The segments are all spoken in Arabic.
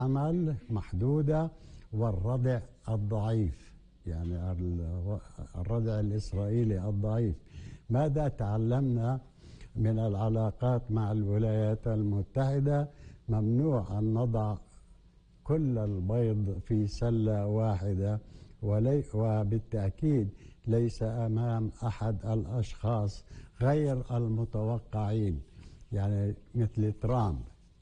عمل محدودة والردع الضعيف، يعني الردع الإسرائيلي الضعيف. ماذا تعلمنا من العلاقات مع الولايات المتحدة؟ ممنوع أن نضع كل البيض في سلة واحدة، وبالتأكيد ليس أمام أحد الأشخاص غير المتوقعين، يعني مثل ترامب.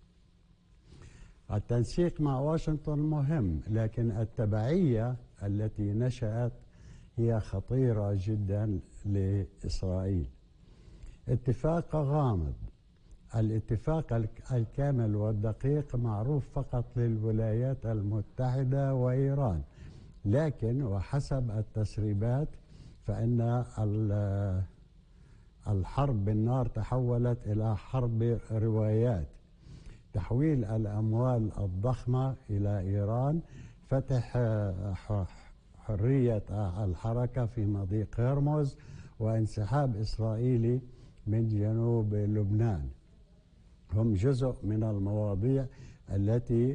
التنسيق مع واشنطن مهم، لكن التبعية التي نشأت هي خطيرة جدا لإسرائيل. اتفاق غامض. الاتفاق الكامل والدقيق معروف فقط للولايات المتحدة وإيران، لكن وحسب التسريبات فإن الحرب بالنار تحولت إلى حرب روايات. تحويل الأموال الضخمة إلى إيران، فتح حرية الحركة في مضيق هرمز، وانسحاب إسرائيلي من جنوب لبنان هم جزء من المواضيع التي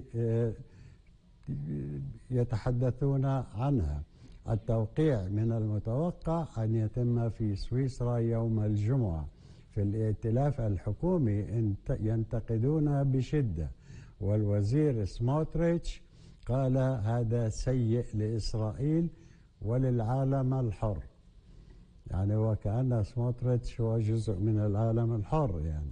يتحدثون عنها. التوقيع من المتوقع أن يتم في سويسرا يوم الجمعة. في الائتلاف الحكومي ينتقدون بشدة، والوزير سموتريتش قال هذا سيء لإسرائيل وللعالم الحر، يعني وكأن سموتريتش هو جزء من العالم الحر. يعني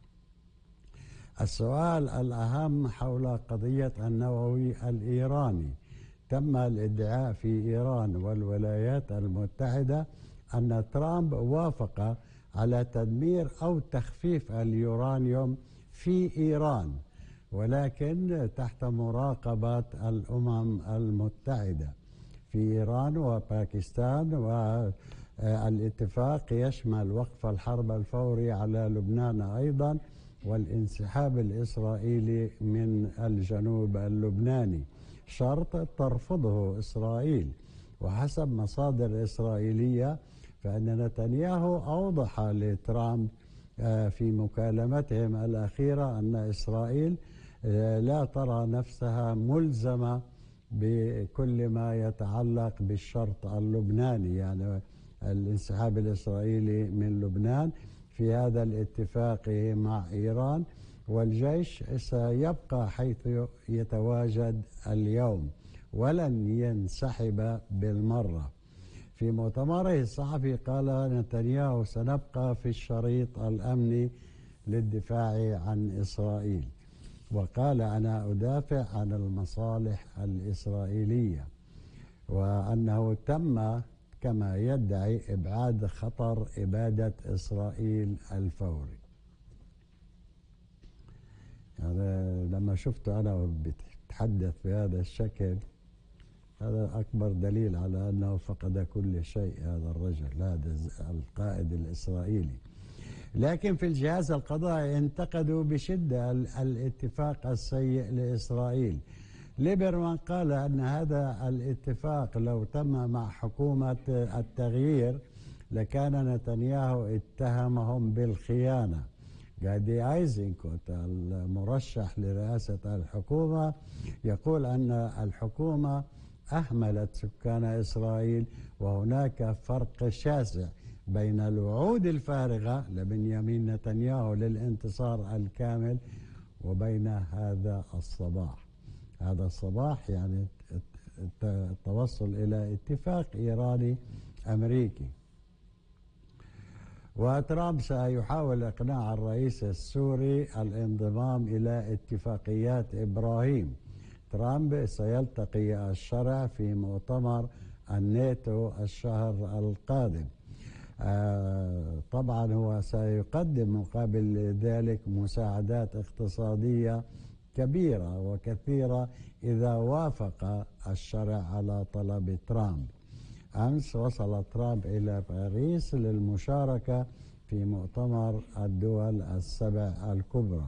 السؤال الأهم حول قضية النووي الإيراني. تم الادعاء في إيران والولايات المتحدة أن ترامب وافق على تدمير أو تخفيف اليورانيوم في إيران، ولكن تحت مراقبة الأمم المتحدة في إيران وباكستان. والاتفاق يشمل وقف الحرب الفوري على لبنان أيضا، والانسحاب الإسرائيلي من الجنوب اللبناني، شرط ترفضه إسرائيل. وحسب مصادر إسرائيلية فإن نتنياهو أوضح لترامب في مكالمتهم الأخيرة أن إسرائيل لا ترى نفسها ملزمة بكل ما يتعلق بالشرط اللبناني، يعني الانسحاب الإسرائيلي من لبنان في هذا الاتفاق مع إيران. والجيش سيبقى حيث يتواجد اليوم ولن ينسحب بالمرة. في مؤتمره الصحفي قال نتنياهو سنبقى في الشريط الأمني للدفاع عن إسرائيل، وقال أنا أدافع عن المصالح الإسرائيلية، وأنه تم كما يدعي إبعاد خطر إبادة إسرائيل الفوري. يعني لما شفته أنا بتحدث بهذا الشكل، هذا أكبر دليل على أنه فقد كل شيء هذا الرجل، هذا القائد الإسرائيلي. لكن في الجهاز القضائي انتقدوا بشدة الاتفاق السيء لإسرائيل. ليبرمان قال أن هذا الاتفاق لو تم مع حكومة التغيير لكان نتنياهو اتهمهم بالخيانة. جادي ايزنكوت المرشح لرئاسة الحكومة يقول أن الحكومة أهملت سكان إسرائيل، وهناك فرق شاسع بين الوعود الفارغة لبنيامين نتنياهو للانتصار الكامل وبين هذا الصباح. هذا الصباح يعني التوصل إلى اتفاق إيراني أمريكي. وترامب سيحاول إقناع الرئيس السوري الانضمام إلى اتفاقيات إبراهيم. ترامب سيلتقي الشرع في مؤتمر الناتو الشهر القادم. طبعا هو سيقدم مقابل ذلك مساعدات اقتصادية كبيرة وكثيرة إذا وافق الشرع على طلب ترامب. أمس وصل ترامب إلى باريس للمشاركة في مؤتمر الدول السبع الكبرى.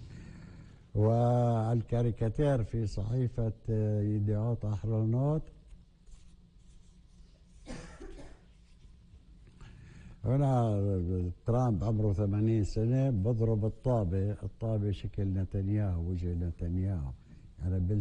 والكاريكاتير في صحيفة يديعوت أحرونوت هنا ترامب عمره 80 سنة بضرب الطابة شكل نتنياهو، وجه نتنياهو، أنا